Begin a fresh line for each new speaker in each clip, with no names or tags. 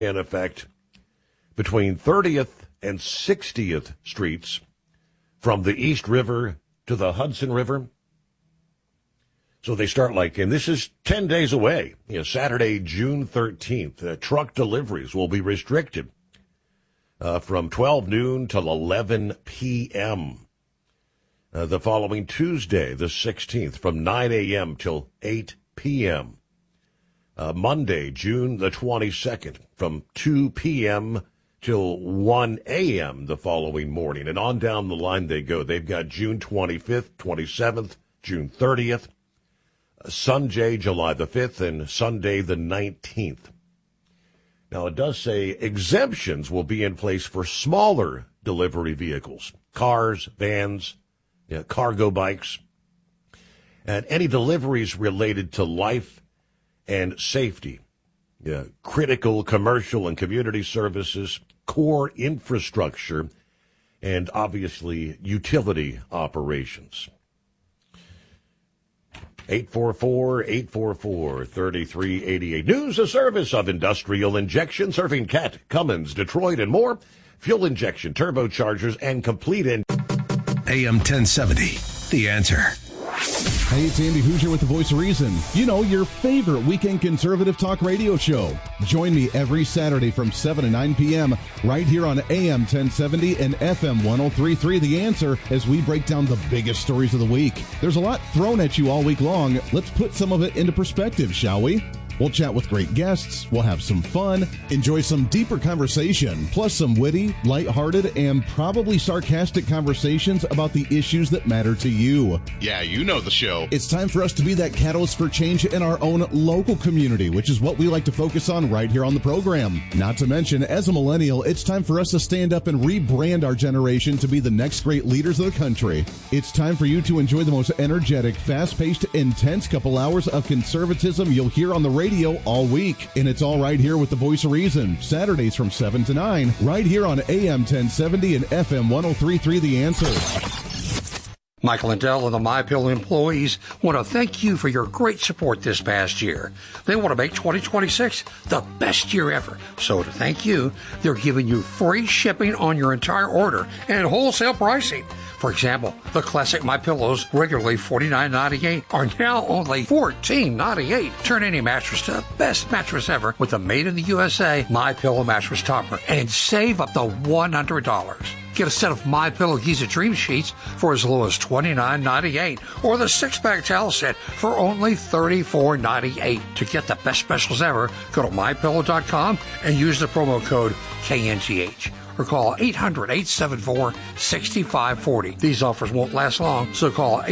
in effect between 30th and 60th Streets from the East River to the Hudson River. So they start and this is 10 days away, Saturday, June 13th. Truck deliveries will be restricted from 12 noon till 11 p.m. The following Tuesday, the 16th, from 9 a.m. till 8 p.m. Monday, June the 22nd, from 2 p.m. till 1 a.m. the following morning. And on down the line they go. They've got June 25th, 27th, June 30th, Sunday, July the 5th, and Sunday the 19th. Now, it does say exemptions will be in place for smaller delivery vehicles, cars, vans, cargo bikes, and any deliveries related to life and safety, critical commercial and community services, core infrastructure, and obviously utility operations. 844-844-3388. News, a service of Industrial Injection, serving Cat, Cummins, Detroit, and more. Fuel injection, turbochargers, and complete
AM 1070, The Answer.
Hey, it's Andy Hoosier with the Voice of Reason. Your favorite weekend conservative talk radio show. Join me every Saturday from 7 to 9 p.m. right here on AM 1070 and FM 103.3 The Answer as we break down the biggest stories of the week. There's a lot thrown at you all week long. Let's put some of it into perspective, shall we? We'll chat with great guests, we'll have some fun, enjoy some deeper conversation, plus some witty, lighthearted, and probably sarcastic conversations about the issues that matter to you.
Yeah, you know the show.
It's time for us to be that catalyst for change in our own local community, which is what we like to focus on right here on the program. Not to mention, as a millennial, it's time for us to stand up and rebrand our generation to be the next great leaders of the country. It's time for you to enjoy the most energetic, fast-paced, intense couple hours of conservatism you'll hear on the radio all week. And it's all right here with the Voice of Reason, Saturdays from 7 to 9, right here on AM 1070 and FM 103.3 The Answer.
Michael Lindell and the MyPillow employees want to thank you for your great support this past year. They want to make 2026 the best year ever. So to thank you, they're giving you free shipping on your entire order and wholesale pricing. For example, the classic MyPillows, regularly $49.98, are now only $14.98. Turn any mattress to the best mattress ever with a made-in-the-USA MyPillow mattress topper and save up to $100. Get a set of MyPillow Giza Dream Sheets for as low as $29.98 or the 6-pack towel set for only $34.98. To get the best specials ever, go to MyPillow.com and use the promo code KNGH. Or call 800-874-6540. These offers won't last long, so call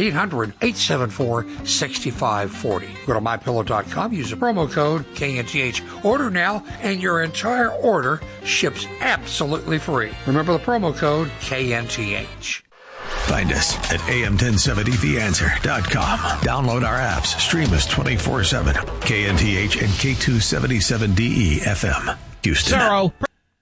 800-874-6540. Go to MyPillow.com, use the promo code KNGH. Order now, and your entire order ships absolutely free. Remember the promo code KNGH.
Find us at am1070theanswer.com. Download our apps. Stream us 24/7. KNTH and K277DE FM. Houston.
Zero.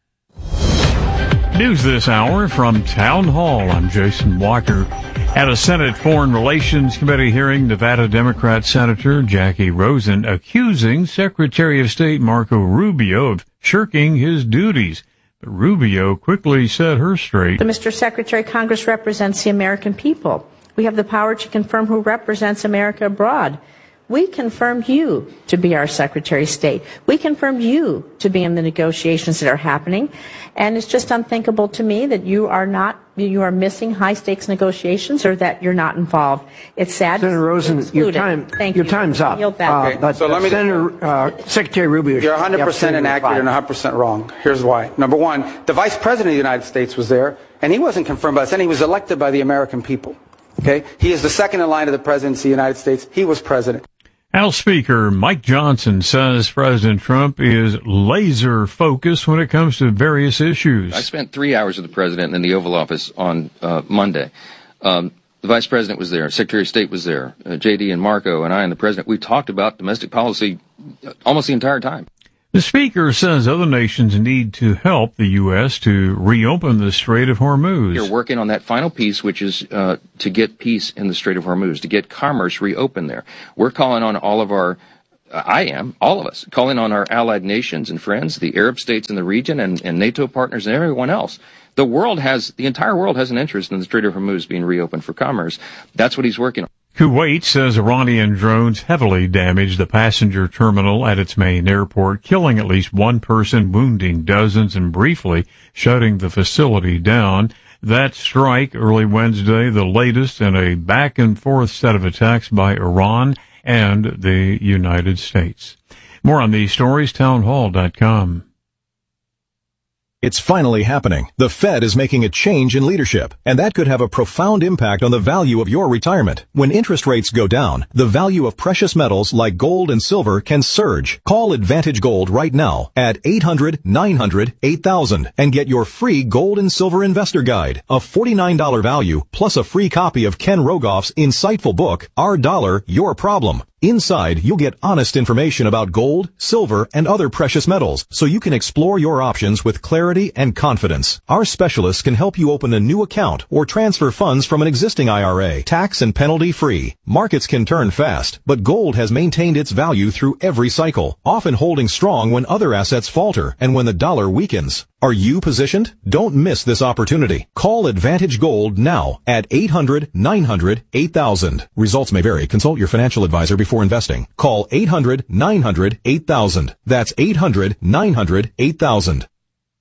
News this hour from Town Hall. I'm Jason Walker. At a Senate Foreign Relations Committee hearing, Nevada Democrat Senator Jackie Rosen accusing Secretary of State Marco Rubio of shirking his duties. But Rubio quickly set her straight.
Mr. Secretary, Congress represents the American people. We have the power to confirm who represents America abroad. We confirmed you to be our Secretary of State. We confirmed you to be in the negotiations that are happening. And it's just unthinkable to me that you are missing high-stakes negotiations or that you're not involved. It's sad.
Senator Rosen, your time's up.
But
so let me, Secretary Rubio,
you're 100% inaccurate and 100% wrong. Here's why. Number one, the Vice President of the United States was there, and he wasn't confirmed by us, and he was elected by the American people. Okay? He is the second in line of the presidency of the United States. He was president.
House Speaker Mike Johnson says President Trump is laser focused when it comes to various issues.
I spent 3 hours with the president in the Oval Office on Monday. The vice president was there. Secretary of State was there. JD and Marco and I and the president, we talked about domestic policy almost the entire time.
The speaker says other nations need to help the U.S. to reopen the Strait of Hormuz.
You're working on that final piece, which is to get peace in the Strait of Hormuz, to get commerce reopened there. We're calling on all of our I am, all of us, calling on our allied nations and friends, the Arab states in the region and NATO partners and everyone else. The entire world has an interest in the Strait of Hormuz being reopened for commerce. That's what he's working on.
Kuwait says Iranian drones heavily damaged the passenger terminal at its main airport, killing at least one person, wounding dozens, and briefly shutting the facility down. That strike early Wednesday, the latest in a back-and-forth set of attacks by Iran and the United States. More on these stories, townhall.com.
It's finally happening. The Fed is making a change in leadership, and that could have a profound impact on the value of your retirement. When interest rates go down, the value of precious metals like gold and silver can surge. Call Advantage Gold right now at 800-900-8000 and get your free gold and silver investor guide, a $49 value plus a free copy of Ken Rogoff's insightful book, Our Dollar, Your Problem. Inside, you'll get honest information about gold, silver, and other precious metals, so you can explore your options with clarity and confidence. Our specialists can help you open a new account or transfer funds from an existing IRA, tax and penalty free. Markets can turn fast, but gold has maintained its value through every cycle, often holding strong when other assets falter and when the dollar weakens. Are you positioned? Don't miss this opportunity. Call Advantage Gold now at 800-900-8000. Results may vary. Consult your financial advisor before investing. Call 800-900-8000. That's 800-900-8000.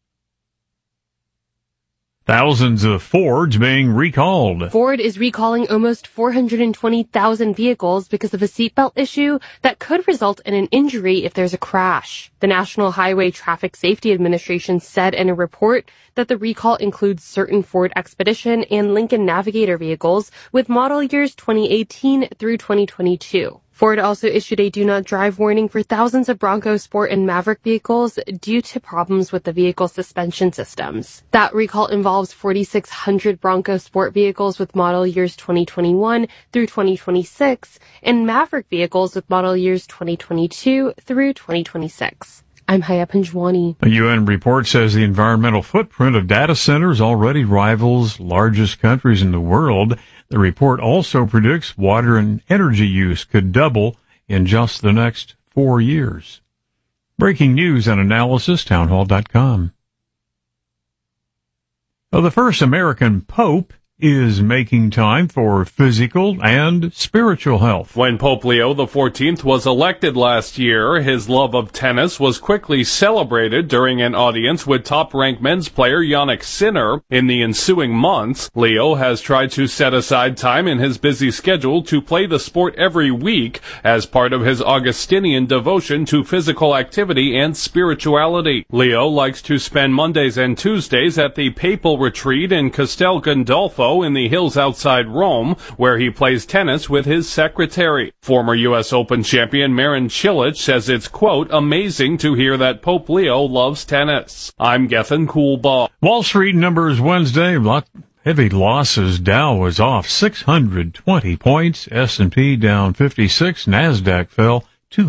Thousands of Fords being recalled.
Ford is recalling almost 420,000 vehicles because of a seatbelt issue that could result in an injury if there's a crash. The National Highway Traffic Safety Administration said in a report that the recall includes certain Ford Expedition and Lincoln Navigator vehicles with model years 2018 through 2022. Ford also issued a do not drive warning for thousands of Bronco Sport and Maverick vehicles due to problems with the vehicle suspension systems. That recall involves 4,600 Bronco Sport vehicles with model years 2021 through 2026 and Maverick vehicles with model years 2022 through 2026. I'm Haya Panjwani.
A UN report says the environmental footprint of data centers already rivals largest countries in the world. The report also predicts water and energy use could double in just the next 4 years. Breaking news and analysis, townhall.com. Well, the first American Pope is making time for physical and spiritual health.
When Pope Leo XIV was elected last year, his love of tennis was quickly celebrated during an audience with top-ranked men's player Jannik Sinner. In the ensuing months, Leo has tried to set aside time in his busy schedule to play the sport every week as part of his Augustinian devotion to physical activity and spirituality. Leo likes to spend Mondays and Tuesdays at the papal retreat in Castel Gandolfo in the hills outside Rome, where he plays tennis with his secretary. Former U.S. Open champion Marin Cilic says it's, quote, amazing to hear that Pope Leo loves tennis. I'm Gethin Coolbaugh.
Wall Street numbers Wednesday, heavy losses. Dow was off 620 points, S&P down 56, NASDAQ fell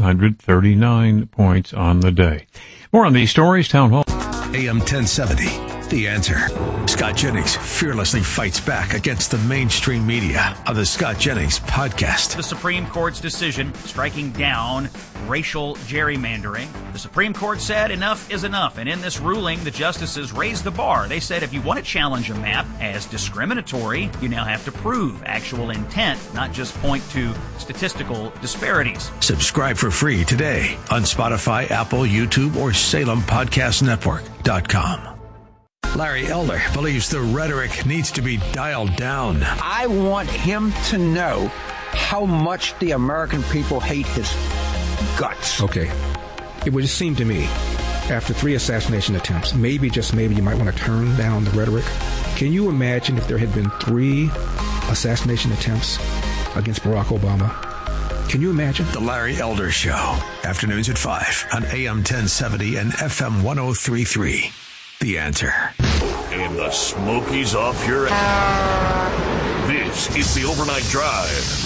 239 points on the day. More on these stories, Town Hall.
AM 1070. The Answer. Scott Jennings fearlessly fights back against the mainstream media on the Scott Jennings podcast.
The Supreme Court's decision striking down racial gerrymandering. The Supreme Court said enough is enough, and in this ruling, the justices raised the bar. They said if you want to challenge a map as discriminatory, you now have to prove actual intent, not just point to statistical disparities.
Subscribe for free today on Spotify, Apple, YouTube, or SalemPodcastNetwork.com. Larry Elder believes the rhetoric needs to be dialed down.
I want him to know how much the American people hate his guts.
Okay. It would just seem to me, after 3 assassination attempts, maybe, just maybe, you might want to turn down the rhetoric. Can you imagine if there had been 3 assassination attempts against Barack Obama? Can you imagine?
The Larry Elder Show. Afternoons at 5 on AM 1070 and FM 103.3. The Answer.
And the Smokies off your ass. This is the Overnight Drive